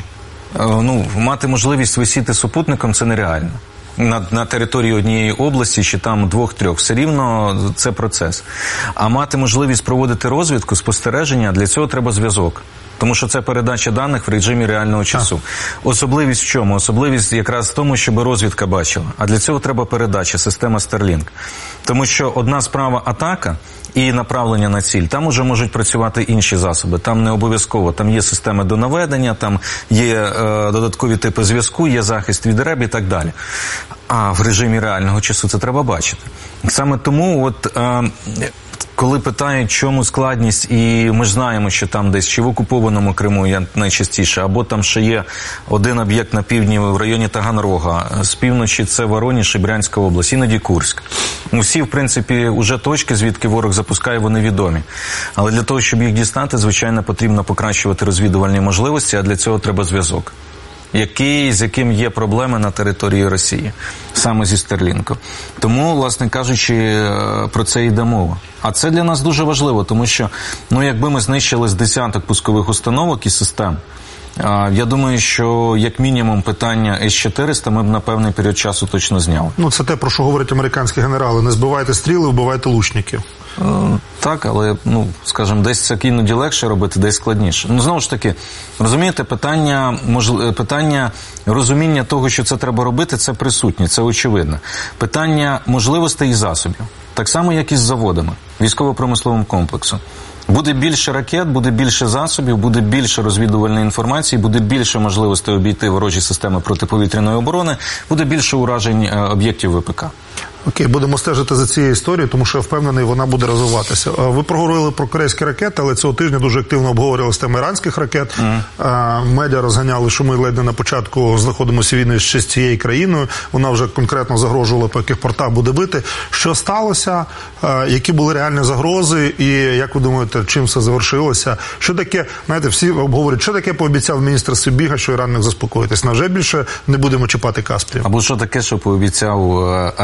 Мати можливість висіти супутником – це нереально. На території однієї області, чи там 2-3, все рівно це процес. А мати можливість проводити розвідку, спостереження, для цього треба зв'язок. Тому що це передача даних в режимі реального часу. Особливість в чому? Особливість якраз в тому, щоб розвідка бачила. А для цього треба передача, система Starlink. Тому що одна справа атака і направлення на ціль. Там уже можуть працювати інші засоби. Там не обов'язково. Там є системи донаведення, там є додаткові типи зв'язку, є захист від РЕБ і так далі. А в режимі реального часу це треба бачити. Саме тому коли питають, чому складність, і ми ж знаємо, що там десь чи в окупованому Криму найчастіше, або там ще є один об'єкт на півдні в районі Таганрога, з півночі це Воронеж і Брянська область, іноді Курськ. Усі, в принципі, уже точки, звідки ворог запускає, вони відомі. Але для того, щоб їх дістати, звичайно, потрібно покращувати розвідувальні можливості, а для цього треба зв'язок. З яким є проблеми на території Росії, саме зі Старлінком. Тому, власне кажучи, про це йде мова. А це для нас дуже важливо, тому що, якби ми знищили з десяток пускових установок і систем, я думаю, що як мінімум питання С-400 ми б на певний період часу точно зняли. Це те, про що говорять американські генерали. Не збивайте стріли, вбивайте лучників. Так, але, скажімо, десь це іноді легше робити, десь складніше. Знову ж таки, розумієте, питання розуміння того, що це треба робити, це присутнє, це очевидно. Питання можливостей і засобів. Так само, як і з заводами, військово-промисловим комплексом. Буде більше ракет, буде більше засобів, буде більше розвідувальної інформації, буде більше можливостей обійти ворожі системи протиповітряної оборони, буде більше уражень об'єктів ВПК. Окей, будемо стежити за цією історією, тому що я впевнений, вона буде розвиватися. Ви проговорили про корейські ракети, але цього тижня дуже активно обговорювали з теми іранських ракет. Медіа розганяли, що ми ледь не на початку знаходимося війни ще з цією країною. Вона вже конкретно загрожувала, по яких портах буде бити. Що сталося? Які були реальні загрози? І як ви думаєте, чим все завершилося? Що таке, всі обговорюють, що таке пообіцяв міністр Сибіга, що Іран міг заспокоїтись? Невже більше не будемо чіпати Каспію? Або що таке, що пообіцяв Арахчі?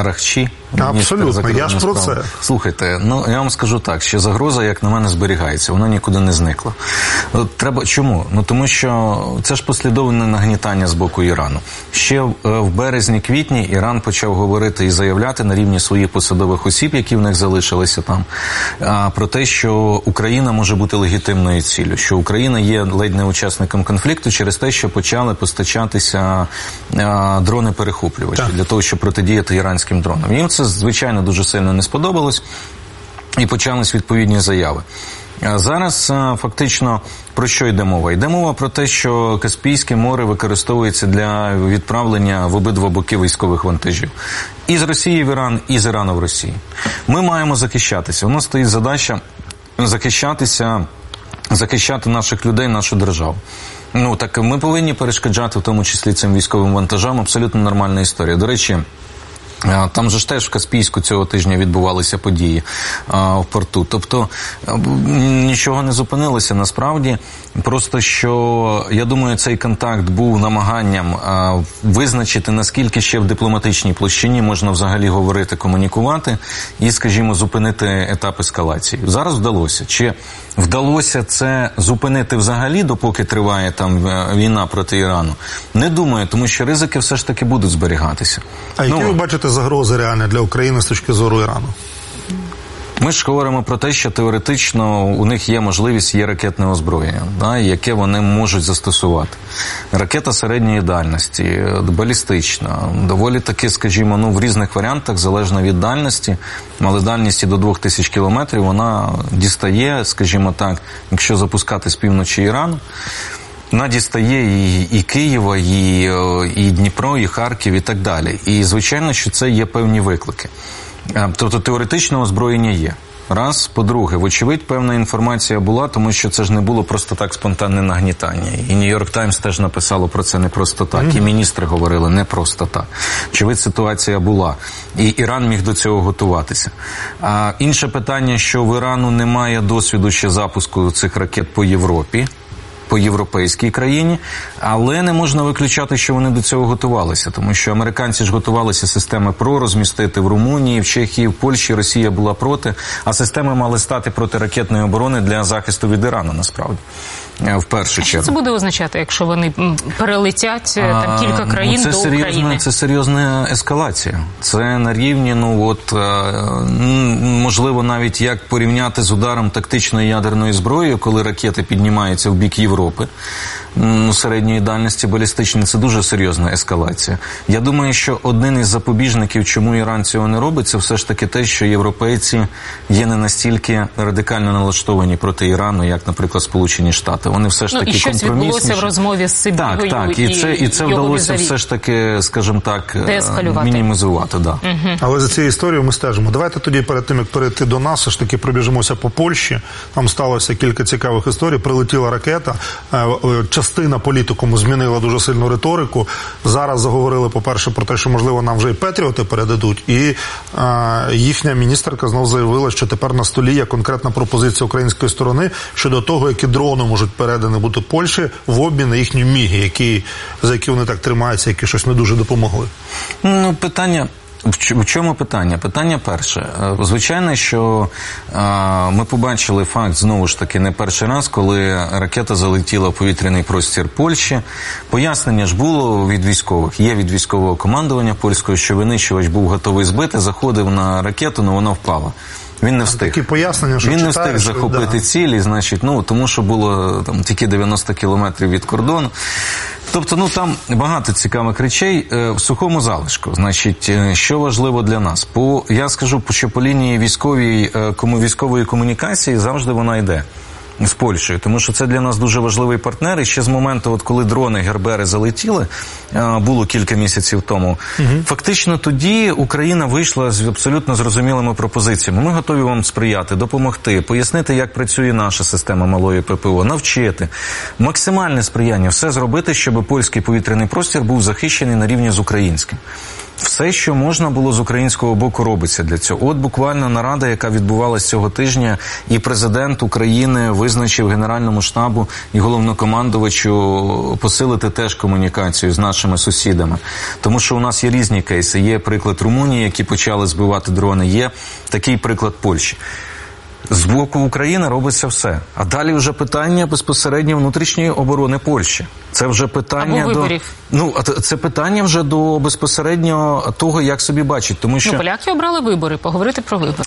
Абсолютно, я ж про це. Слухайте, я вам скажу так, що загроза, як на мене, зберігається, вона нікуди не зникла. Чому? Тому що це ж послідовне нагнітання з боку Ірану. Ще в березні-квітні Іран почав говорити і заявляти на рівні своїх посадових осіб, які в них залишилися там, про те, що Україна може бути легітимною ціллю, що Україна є ледь не учасником конфлікту через те, що почали постачатися дрони-перехоплювачі для того, щоб протидіяти іранським дронам. Їм це, звичайно, дуже сильно не сподобалось і почались відповідні заяви. Зараз фактично про що йде мова? Йде мова про те, що Каспійське море використовується для відправлення в обидва боки військових вантажів. І з Росії в Іран, і з Ірану в Росію. Ми маємо захищатися. У нас стоїть задача захищати наших людей, нашу державу. Так ми повинні перешкоджати в тому числі цим військовим вантажам. Абсолютно нормальна історія. До речі, там же ж теж в Каспійську цього тижня відбувалися події в порту. Тобто нічого не зупинилося насправді. Просто що, я думаю, цей контакт був намаганням визначити, наскільки ще в дипломатичній площині можна взагалі говорити, комунікувати і, скажімо, зупинити етап ескалації. Зараз вдалося. Чи вдалося це зупинити взагалі, допоки триває там війна проти Ірану? Не думаю, тому що ризики все ж таки будуть зберігатися. А які ви бачите загрози реальні для України з точки зору Ірану? Ми ж говоримо про те, що теоретично у них є можливість, є ракетне озброєння, яке вони можуть застосувати. Ракета середньої дальності, балістична, доволі таки, скажімо, в різних варіантах, залежно від дальності, але дальність до 2000 кілометрів, вона дістає, скажімо так, якщо запускати з півночі Ірану, вона дістає і Києва, і Дніпро, і Харків, і так далі. І, звичайно, що це є певні виклики. Тобто теоретично озброєння є. Раз. По-друге, вочевидь, певна інформація була, тому що це ж не було просто так спонтанне нагнітання. І Нью-Йорк Таймс теж написало про це не просто так. І міністри говорили не просто так. Очевидь, ситуація була. І Іран міг до цього готуватися. Інше питання, що в Ірану немає досвіду ще запуску цих ракет по Європі, по європейській країні, але не можна виключати, що вони до цього готувалися, тому що американці ж готувалися системи ПРО розмістити в Румунії, в Чехії, в Польщі, Росія була проти, а системи мали стати протиракетної оборони для захисту від Ірану, насправді, в першу чергу. Що це буде означати, якщо вони перелетять там кілька країн до України? Це серйозна ескалація. Це на рівні, можливо, навіть як порівняти з ударом тактичної ядерної зброї, коли ракети піднімаються в бік Європи, середньої дальності балістичної, це дуже серйозна ескалація. Я думаю, що один із запобіжників, чому Іран цього не робить, це все ж таки те, що європейці є не настільки радикально налаштовані проти Ірану, як, наприклад, Сполучені Штати. Вони все ж таки компромісніші. І щось відбулося в розмові з Сибігою. Так, і це вдалося все ж таки, скажімо так, мінімізувати. Але за цією історією ми стежимо. Давайте тоді перед тим, як перейти до нас, все ж таки пробіжимося по Польщі. Там сталося кілька цікавих історій. Прилетіла ракета. Частина політикуму змінила дуже сильну риторику. Зараз заговорили, по-перше, про те, що, можливо, нам вже і Петріоти передадуть. І їхня міністерка знов заявила, що тепер на столі є конкретна пропозиція української сторони щодо того, які дрони можуть передані бути Польщі в обмін на їхні міги, за які вони так тримаються, які щось не дуже допомогли. Питання... В чому питання? Питання перше. Звичайно, що ми побачили факт, знову ж таки, не перший раз, коли ракета залетіла в повітряний простір Польщі. Пояснення ж було від військових. Є від військового командування польського, що винищувач був готовий збити, заходив на ракету, але вона впала. Він не встиг. Такі пояснення, що він не встиг захопити цілі, значить, тому що було там тільки 90 кілометрів від кордону. Тобто, там багато цікавих речей в сухому залишку. Значить, що важливо для нас? Я скажу, що по лінії військової комунікації завжди вона йде з Польщею, тому що це для нас дуже важливий партнер. І ще з моменту, коли дрони Гербери залетіли, було кілька місяців тому, фактично тоді Україна вийшла з абсолютно зрозумілими пропозиціями. Ми готові вам сприяти, допомогти, пояснити, як працює наша система малої ППО, навчити. Максимальне сприяння, все зробити, щоб польський повітряний простір був захищений на рівні з українським. Все, що можна було з українського боку, робиться для цього. От буквально нарада, яка відбувалася цього тижня, і президент України визначив Генеральному штабу і головнокомандувачу посилити теж комунікацію з нашими сусідами. Тому що у нас є різні кейси. Є приклад Румунії, які почали збивати дрони, є такий приклад Польщі. З боку України робиться все. А далі вже питання безпосередньо внутрішньої оборони Польщі. Це вже питання або виборів. Це питання вже до безпосередньо того, як собі бачить, тому що поляки обрали вибори, поговорити про вибори.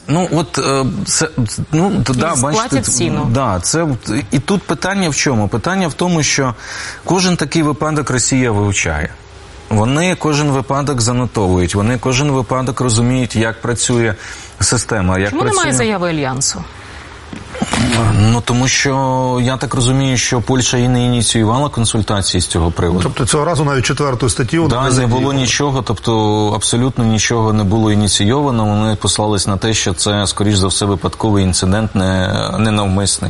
Бачите, ціну. І тут питання в чому? Питання в тому, що кожен такий випадок Росія вивчає. Вони кожен випадок занотовують, вони кожен випадок розуміють, як працює система. Чому немає заяви Альянсу? Тому що, я так розумію, що Польща і не ініціювала консультації з цього приводу. Тобто цього разу навіть 4-ю статтю... не було нічого, тобто абсолютно нічого не було ініційовано. Вони послались на те, що це, скоріш за все, випадковий інцидент, не навмисний.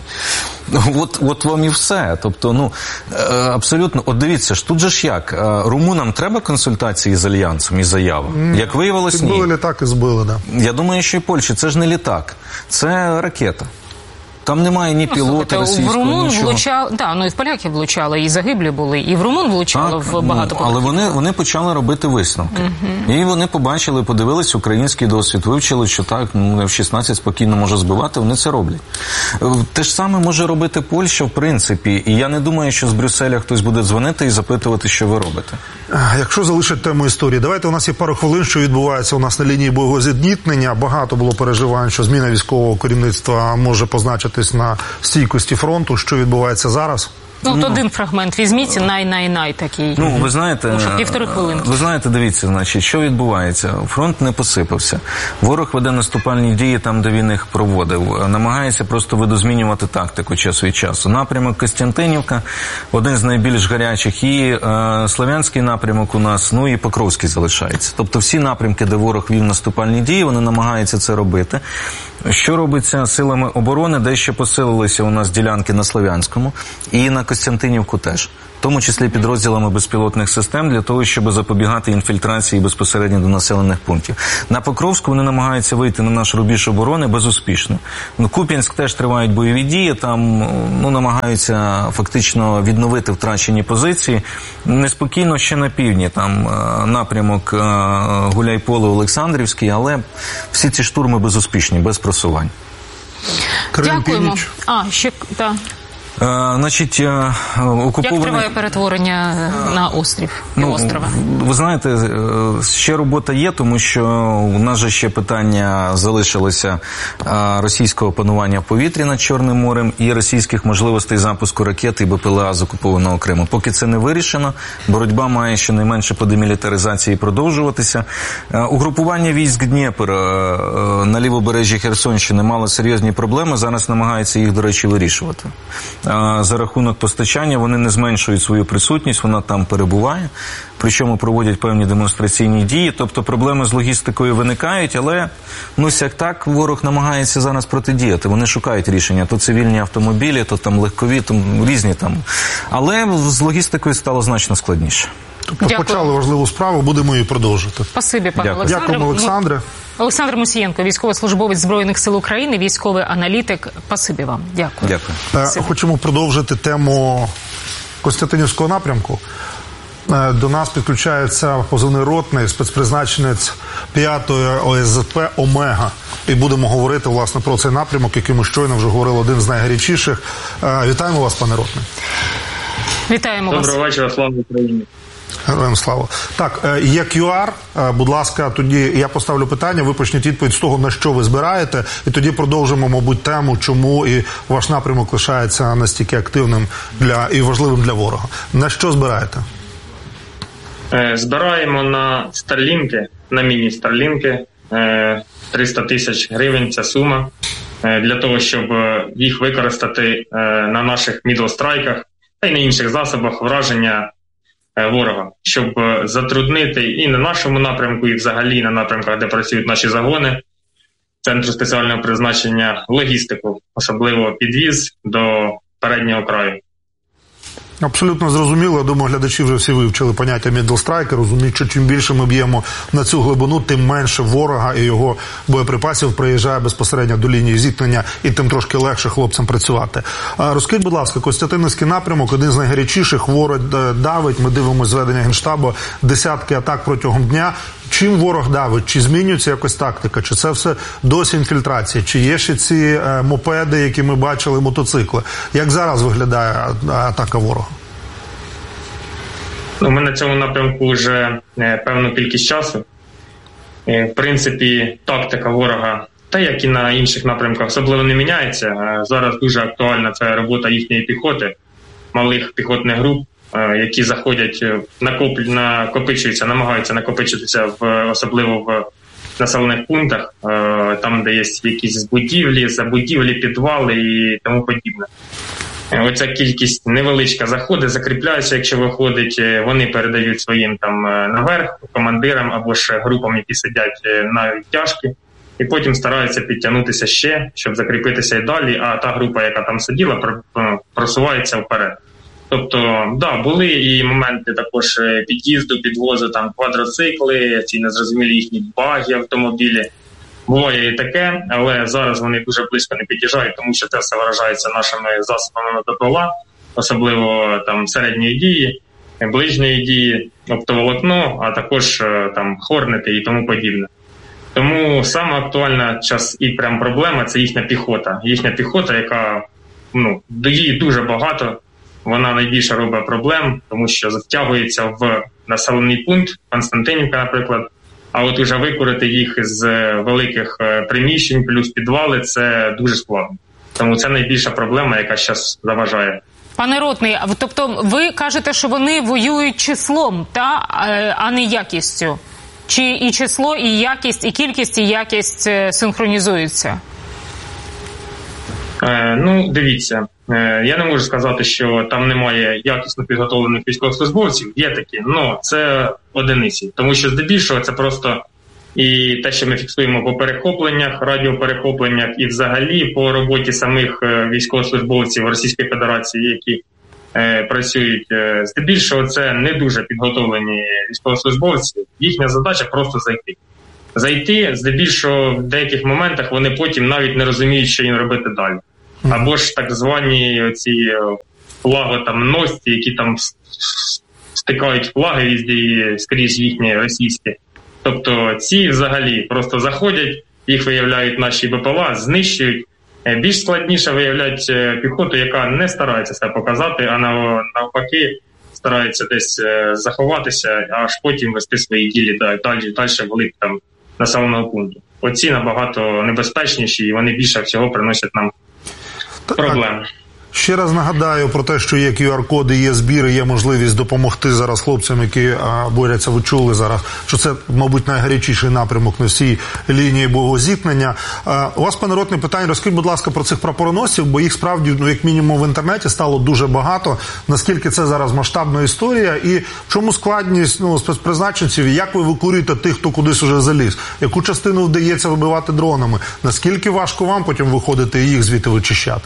От вам і все. Тобто, абсолютно. От дивіться, тут же ж як? Румунам треба консультації з Альянсом і заява? Як виявилось, ні. Збили літак і збили, да. Я думаю, що і Польща. Це ж не літак. Це ракета. Там немає ні пілота російського, нічого. І в поляків влучало, і загиблі були, і в румун влучало в багато поверхів. Але вони почали робити висновки. І вони побачили, подивились український досвід, вивчили, що так, F-16 спокійно може збивати, вони це роблять. Те ж саме може робити Польща, в принципі, і я не думаю, що з Брюсселя хтось буде дзвонити і запитувати, що ви робите. Якщо залишити тему історії, давайте, у нас є пару хвилин, що відбувається у нас на лінії бойового зіткнення. Багато було переживань, що зміна військового керівництва може позначитись на стійкості фронту. Що відбувається зараз? Один фрагмент візьміть, най такий. Ви знаєте, півтори хвилинки. Ви знаєте, дивіться, що відбувається. Фронт не посипався. Ворог веде наступальні дії там, де він їх проводив. Намагається просто видозмінювати тактику час від часу. Напрямок Костянтинівка, один з найбільш гарячих, і Слов'янський напрямок у нас, і Покровський залишається. Тобто всі напрямки, де ворог вів наступальні дії, вони намагаються це робити. Що робиться силами оборони? Дещо посилилися у нас ділянки на Слов'янському і на Костянтинівку теж. В тому числі підрозділами безпілотних систем для того, щоб запобігати інфільтрації безпосередньо до населених пунктів. На Покровську вони намагаються вийти на наш рубіж оборони безуспішно. Куп'янськ теж тривають бойові дії, там намагаються фактично відновити втрачені позиції. Неспокійно ще на півдні, там напрямок Гуляйполе-Олександрівський, але всі ці штурми безуспішні, без просувань. Дякуємо. Як триває перетворення на острів і острова? Ви знаєте, ще робота є, тому що у нас же ще питання залишилося російського панування в повітрі над Чорним морем і російських можливостей запуску ракет і БПЛА з окупованого Криму. Поки це не вирішено, боротьба має щонайменше по демілітаризації продовжуватися. Угрупування військ Дніпр на лівобережжі Херсонщини мало серйозні проблеми, зараз намагаються їх, до речі, вирішувати. За рахунок постачання вони не зменшують свою присутність, вона там перебуває, причому проводять певні демонстраційні дії, тобто проблеми з логістикою виникають, але сяк так ворог намагається зараз протидіяти, вони шукають рішення, то цивільні автомобілі, то там легкові, то різні там, але з логістикою стало значно складніше. Тобто почали важливу справу, будемо її продовжити. Спасибі, пане Олександре. Дякуємо, Олександре. Олександр Мусієнко, військовослужбовець Збройних сил України, військовий аналітик. Спасибі вам. Дякую. Хочемо продовжити тему Костянтинівського напрямку. До нас підключається позивний ротний, спецпризначенець 5-ї ОСЗП «Омега». І будемо говорити, власне, про цей напрямок, який ми щойно вже говорили, один з найгарячіших. Вітаємо вас, пане ротний. Вітаємо вас. Доброго вечора, слава Україні. Героям слава. Так, є QR, будь ласка, тоді я поставлю питання, ви почніть відповідь з того, на що ви збираєте, і тоді продовжимо, мабуть, тему, чому і ваш напрямок лишається настільки активним і важливим для ворога. На що збираєте? Збираємо на Старлінки, на міні-Старлінки, 300 тисяч гривень, ця сума, для того, щоб їх використати на наших мідлстрайках та й на інших засобах враження ворога, щоб затруднити і на нашому напрямку, і взагалі на напрямках, де працюють наші загони, Центру спеціального призначення, логістику, особливо підвіз до переднього краю. Абсолютно зрозуміло. Я думаю, глядачі вже всі вивчили поняття middle strike, розуміють, що чим більше ми б'ємо на цю глибину, тим менше ворога і його боєприпасів приїжджає безпосередньо до лінії зіткнення, і тим трошки легше хлопцям працювати. Розкажіть, будь ласка, Костянтинівський напрямок, один з найгарячіших, ворог давить, ми дивимося зведення Генштабу, десятки атак протягом дня. Чим ворог давить? Чи змінюється якось тактика? Чи це все досі інфільтрація? Чи є ще ці мопеди, які ми бачили, мотоцикли? Як зараз виглядає атака ворога? Ми на цьому напрямку вже певну кількість часу. В принципі, тактика ворога, та як і на інших напрямках, особливо не міняється. Зараз дуже актуальна це робота їхньої піхоти, малих піхотних груп, які заходять, накопичуються, намагаються накопичитися особливо в населених пунктах, там, де є якісь будівлі, забудівлі, підвали і тому подібне. Оця кількість невеличка заходить, закріпляються, якщо виходить, вони передають своїм там наверх, командирам або ж групам, які сидять на відтяжки, і потім стараються підтягнутися ще, щоб закріпитися і далі, а та група, яка там сиділа, просувається вперед. Тобто, да, були і моменти також під'їзду, підвозу, там квадроцикли, ці незрозумілі їхні баги, автомобілі. Буває і таке, але зараз вони дуже близько не під'їжджають, тому що це все виражається нашими засобами БПЛА, особливо там середньої дії, ближньої дії, оптоволокно, а також там хорнети і тому подібне. Тому саме актуальна час і прям проблема – це їхня піхота. Їхня піхота, яка, її дуже багато, вона найбільше робить проблем, тому що затягується в населений пункт, Константинівка, наприклад, а от уже викурити їх з великих приміщень, плюс підвали, це дуже складно. Тому це найбільша проблема, яка зараз заважає. Пане Ротний, тобто ви кажете, що вони воюють числом, а не якістю? Чи і число, і якість, і кількість, і якість синхронізуються? Дивіться, я не можу сказати, що там немає якісно підготовлених військовослужбовців, є такі, але це одиниці, тому що здебільшого це просто і те, що ми фіксуємо по перехопленнях, радіоперехопленнях і взагалі по роботі самих військовослужбовців Російської Федерації, які працюють, здебільшого це не дуже підготовлені військовослужбовці, їхня задача просто зайти, здебільшого в деяких моментах вони потім навіть не розуміють, що їм робити далі. Або ж так звані оці флаготамносці, які там стикають флаги візді скрізь їхні російські. Тобто ці взагалі просто заходять, їх виявляють наші БПЛА, знищують. Більш складніше виявляють піхоту, яка не старається себе показати, а навпаки старається десь заховатися, аж потім вести свої ділі далі вглиб там населеного пункту. Оці набагато небезпечніші, і вони більше всього приносять нам проблем. Ще раз нагадаю про те, що є QR-коди, є збіри, є можливість допомогти зараз хлопцям, які борються. Ви чули зараз, що це, мабуть, найгарячіший напрямок на всій лінії боєзіткнення. У вас, пане Ротний, питання, розкажіть, будь ласка, про цих прапороносців, бо їх справді, як мінімум, в інтернеті стало дуже багато. Наскільки це зараз масштабна історія і в чому складність спецпризначенців, як ви викурюєте тих, хто кудись уже заліз? Яку частину вдається вибивати дронами? Наскільки важко вам потім виходити і їх звідти вичищати?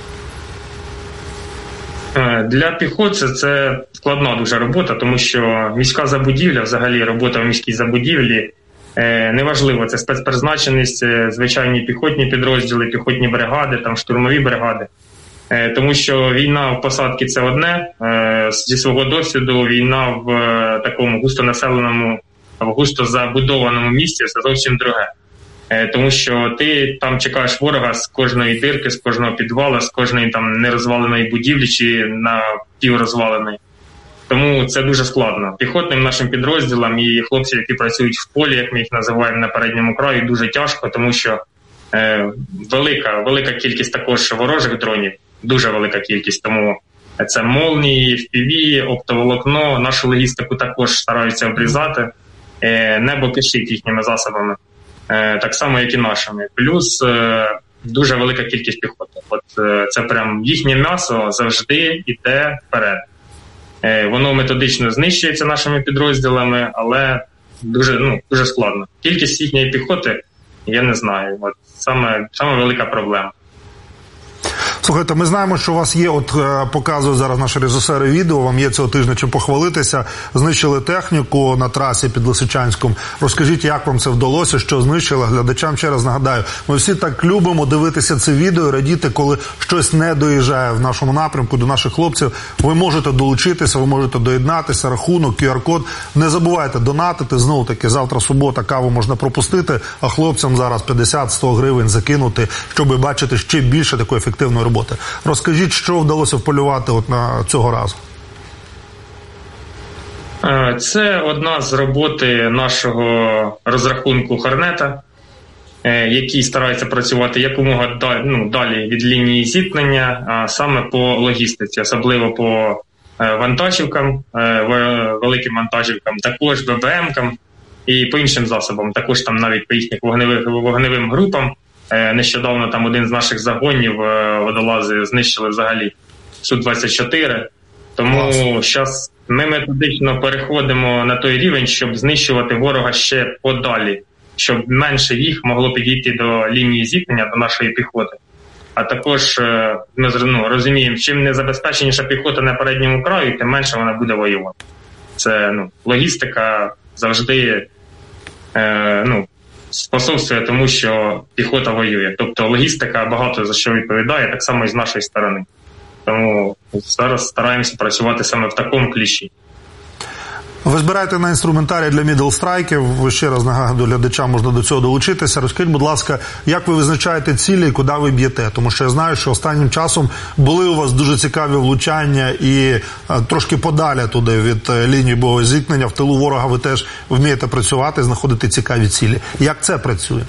Для піхоти це складна дуже робота, тому що міська забудівля, взагалі робота в міській забудівлі, неважливо, це спецпризначеність, звичайні піхотні підрозділи, піхотні бригади, там штурмові бригади. Тому що війна в посадці – це одне, зі свого досвіду війна в такому густонаселеному, густо забудованому місці – це зовсім друге. Тому що ти там чекаєш ворога з кожної дирки, з кожного підвала, з кожної там нерозваленої будівлі чи напіврозваленої. Тому це дуже складно. Піхотним нашим підрозділам і хлопцям, які працюють в полі, як ми їх називаємо на передньому краї, дуже тяжко, тому що велика кількість також ворожих дронів, дуже велика кількість, тому це молнії, FPV, оптоволокно, нашу логістику також стараються обрізати, небо кишить їхніми засобами. Так само, як і нашими. Плюс дуже велика кількість піхоти. От це прям їхнє м'ясо завжди йде вперед. Воно методично знищується нашими підрозділами, але дуже складно. Кількість їхньої піхоти, я не знаю. От саме велика проблема. Слухайте, ми знаємо, що у вас є, от показують зараз наші режисери відео, вам є цього тижня чим похвалитися. Знищили техніку на трасі під Лисичанськом. Розкажіть, як вам це вдалося, що знищили? Глядачам ще раз нагадаю, ми всі так любимо дивитися це відео, радіти, коли щось не доїжджає в нашому напрямку до наших хлопців. Ви можете долучитися, ви можете доєднатися, рахунок, QR-код. Не забувайте донатити, знову таки, завтра субота, каву можна пропустити, а хлопцям зараз 50-100 гривень закинути, щоб бачити ще більше такої ефективної роботи. Розкажіть, що вдалося вполювати от на цього разу? Це одна з роботи нашого розрахунку Хорнета, який старається працювати якомога далі від лінії зіткнення, а саме по логістиці, особливо по вантажівкам, великим вантажівкам, також ББМ-кам і по іншим засобам, також там навіть по їхніх вогневим групам. Нещодавно там один з наших загонів водолази знищили взагалі Су-24. Тому зараз ми методично переходимо на той рівень, щоб знищувати ворога ще подалі, щоб менше їх могло підійти до лінії зіткнення, до нашої піхоти. А також ми розуміємо, чим незабезпеченіша піхота на передньому краю, тим менше вона буде воювати. Це логістика завжди способствує тому, що піхота воює. Тобто логістика багато за що відповідає, так само і з нашої сторони. Тому зараз стараємося працювати саме в такому кліші. Ви збираєте на інструментарій для мідл-страйків. Ще раз нагадую, глядачам можна до цього долучитися. Розкажіть, будь ласка, як ви визначаєте цілі і куди ви б'єте? Тому що я знаю, що останнім часом були у вас дуже цікаві влучання і трошки подалі туди від лінії бойового зіткнення. В тилу ворога ви теж вмієте працювати, знаходити цікаві цілі. Як це працює?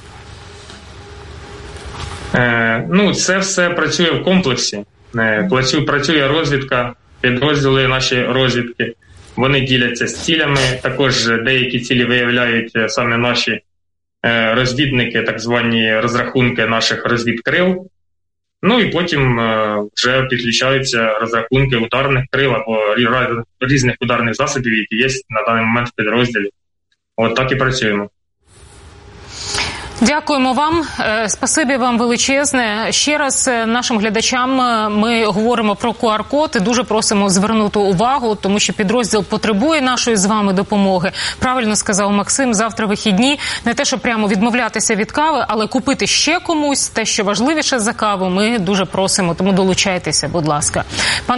Це все працює в комплексі. Працює розвідка, підрозділи наші розвідки. Вони діляться з цілями, також деякі цілі виявляють саме наші розвідники, так звані розрахунки наших розвідкрил. І потім вже підключаються розрахунки ударних крил або різних ударних засобів, які є на даний момент в підрозділі. От так і працюємо. Дякуємо вам. Спасибі вам величезне. Ще раз нашим глядачам ми говоримо про QR-код і дуже просимо звернути увагу, тому що підрозділ потребує нашої з вами допомоги. Правильно сказав Максим, завтра вихідні. Не те, що прямо відмовлятися від кави, але купити ще комусь те, що важливіше за каву, ми дуже просимо. Тому долучайтеся, будь ласка.